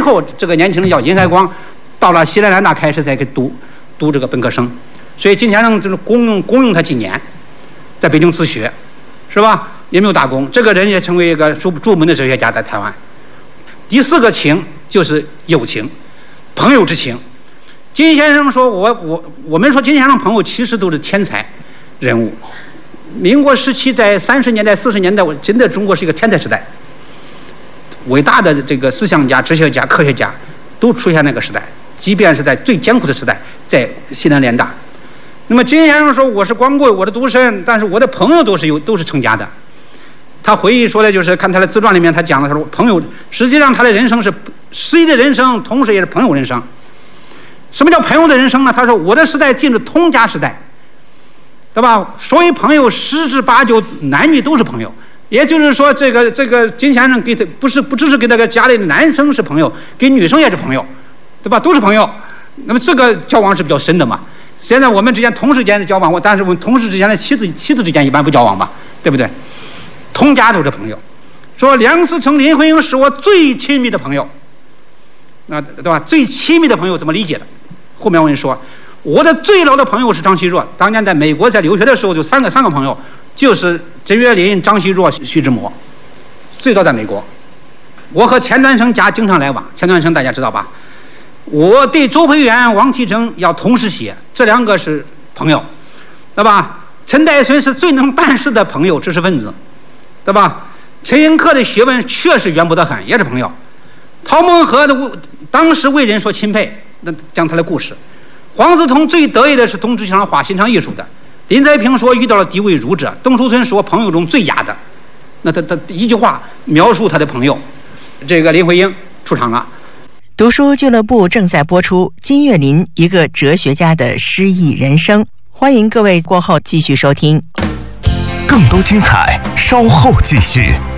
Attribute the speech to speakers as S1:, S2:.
S1: 后，这个年轻人叫殷海光，到了西南联大开始才给读这个本科生，所以金先生就是公用他几年，在北京自学，是吧？也没有打工，这个人也成为一个著名的哲学家，在台湾。第4个情就是友情，朋友之情。金先生说，我们说金先生朋友其实都是天才人物。民国时期在30年代、40年代，真的中国是一个天才时代，伟大的这个思想家、哲学家、科学家都出现那个时代，即便是在最艰苦的时代，在西南联大。那么金先生说，我是光棍，我的独身，但是我的朋友都是成家的。他回忆说的就是看他的自传里面，他讲的时候，朋友实际上他的人生是诗意的人生，同时也是朋友人生。什么叫朋友的人生呢？他说我的时代进入通家时代，对吧？所谓朋友10之8九男女都是朋友，也就是说这个金先生给他不只是给那个家里的男生是朋友，给女生也是朋友，对吧？都是朋友。那么这个交往是比较深的嘛。现在我们之间同事间的交往，但是我们同事之间的妻子之间一般不交往吧，对不对？通家都是朋友。说梁思成、林徽因是我最亲密的朋友，对吧？最亲密的朋友怎么理解的？后面我跟你说，我的最老的朋友是张奚若，当年在美国在留学的时候就三个朋友，就是陈岳霖、张奚若、徐志摩，最早在美国。我和钱端升家经常来往，钱端升大家知道吧？我对周培源、王启成要同时写，这2个是朋友，对吧？陈岱孙是最能办事的朋友，知识分子，对吧？陈寅恪的学问确实渊博得很，也是朋友。陶孟和的当时为人所钦佩，那讲他的故事。黄思聪最得意的是同志上画欣赏艺术的。林则平说遇到了敌伪儒者。邓叔孙说朋友中最雅的。那他一句话描述他的朋友。这个林徽因出场了。
S2: 读书俱乐部正在播出金岳霖一个哲学家的诗意人生，欢迎各位过后继续收听。
S3: 更多精彩稍后继续。